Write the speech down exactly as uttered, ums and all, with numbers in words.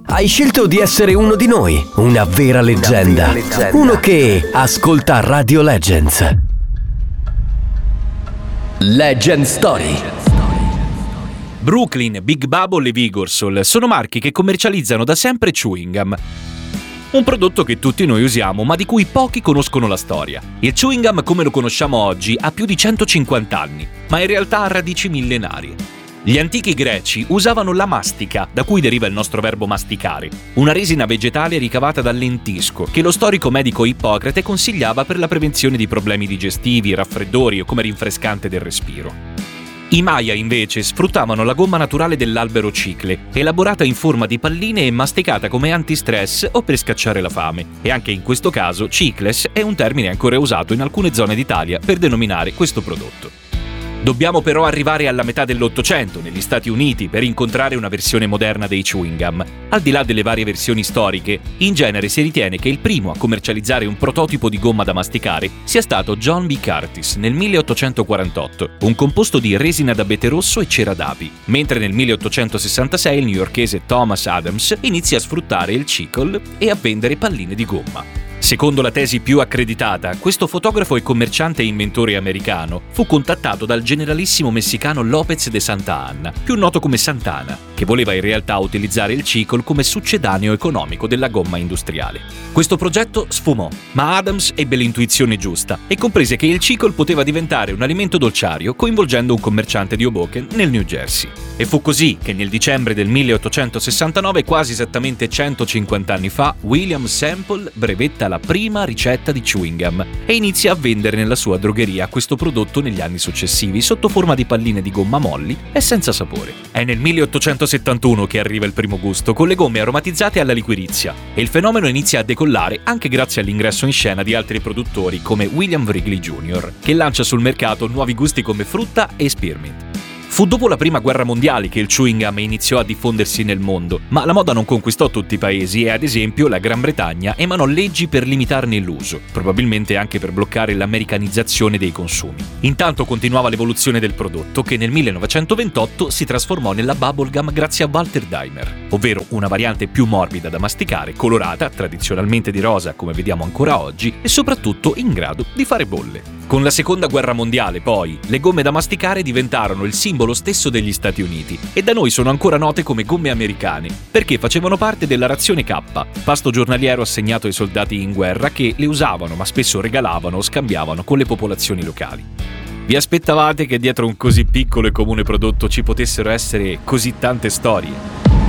Hai scelto di essere uno di noi, una vera leggenda, Una vera leggenda. uno che ascolta Radio Legends. Legend Story. Brooklyn, Big Bubble e Vigorsol sono marchi che commercializzano da sempre chewing gum. Un prodotto che tutti noi usiamo, ma di cui pochi conoscono la storia. Il chewing gum, come lo conosciamo oggi, ha più di centocinquanta anni, ma in realtà ha radici millenarie. Gli antichi greci usavano la mastica, da cui deriva il nostro verbo masticare, una resina vegetale ricavata dal lentisco, che lo storico medico Ippocrate consigliava per la prevenzione di problemi digestivi, raffreddori o come rinfrescante del respiro. I Maya, invece, sfruttavano la gomma naturale dell'albero cicle, elaborata in forma di palline e masticata come antistress o per scacciare la fame. E anche in questo caso, cicles è un termine ancora usato in alcune zone d'Italia per denominare questo prodotto. Dobbiamo però arrivare alla metà dell'Ottocento, negli Stati Uniti, per incontrare una versione moderna dei chewing gum. Al di là delle varie versioni storiche, in genere si ritiene che il primo a commercializzare un prototipo di gomma da masticare sia stato John B. Curtis nel milleottocentoquarantotto, un composto di resina d'abete rosso e cera d'api, mentre nel milleottocentosessantasei il newyorkese Thomas Adams inizia a sfruttare il cicle e a vendere palline di gomma. Secondo la tesi più accreditata, questo fotografo e commerciante e inventore americano fu contattato dal generalissimo messicano López de Santa Anna, più noto come Santana, che voleva in realtà utilizzare il cicle come succedaneo economico della gomma industriale. Questo progetto sfumò, ma Adams ebbe l'intuizione giusta e comprese che il cicle poteva diventare un alimento dolciario coinvolgendo un commerciante di Hoboken nel New Jersey. E fu così che nel dicembre del milleottocentosessantanove, quasi esattamente centocinquanta anni fa, William Semple brevetta la prima ricetta di chewing gum e inizia a vendere nella sua drogheria questo prodotto negli anni successivi sotto forma di palline di gomma molli e senza sapore. È nel milleottocentosettantuno che arriva il primo gusto, con le gomme aromatizzate alla liquirizia, e il fenomeno inizia a decollare anche grazie all'ingresso in scena di altri produttori come William Wrigley junior, che lancia sul mercato nuovi gusti come frutta e spearmint. Fu dopo la Prima Guerra Mondiale che il chewing gum iniziò a diffondersi nel mondo, ma la moda non conquistò tutti i paesi e, ad esempio, la Gran Bretagna emanò leggi per limitarne l'uso, probabilmente anche per bloccare l'americanizzazione dei consumi. Intanto continuava l'evoluzione del prodotto, che nel millenovecentoventotto si trasformò nella bubblegum grazie a Walter Daimer, ovvero una variante più morbida da masticare, colorata, tradizionalmente di rosa come vediamo ancora oggi, e soprattutto in grado di fare bolle. Con la Seconda Guerra Mondiale, poi, le gomme da masticare diventarono il simbolo stesso degli Stati Uniti e da noi sono ancora note come gomme americane, perché facevano parte della razione K, pasto giornaliero assegnato ai soldati in guerra che le usavano ma spesso regalavano o scambiavano con le popolazioni locali. Vi aspettavate che dietro un così piccolo e comune prodotto ci potessero essere così tante storie?